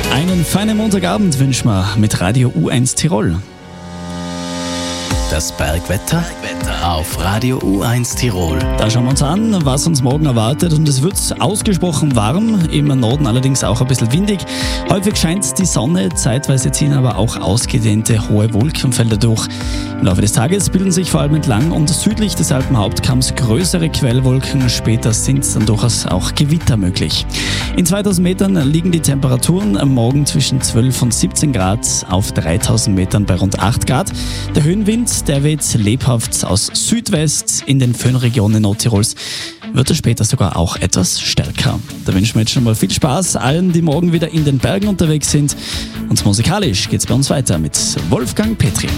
Einen feinen Montagabend wünschen wir mit Radio U1 Tirol. Das Bergwetter auf Radio U1 Tirol. Da schauen wir uns an, was uns morgen erwartet, und es wird ausgesprochen warm, im Norden allerdings auch ein bisschen windig. Häufig scheint die Sonne, zeitweise ziehen aber auch ausgedehnte hohe Wolkenfelder durch. Im Laufe des Tages bilden sich vor allem entlang und südlich des Alpenhauptkamms größere Quellwolken, später sind dann durchaus auch Gewitter möglich. In 2000 Metern liegen die Temperaturen am Morgen zwischen 12 und 17 Grad, auf 3000 Metern bei rund 8 Grad. Der Höhenwind, der weht lebhaft aus Südwest. In den Föhnregionen Nordtirols wird er später sogar auch etwas stärker. Da wünschen wir jetzt schon mal viel Spaß allen, die morgen wieder in den Bergen unterwegs sind. Und musikalisch geht's bei uns weiter mit Wolfgang Petri.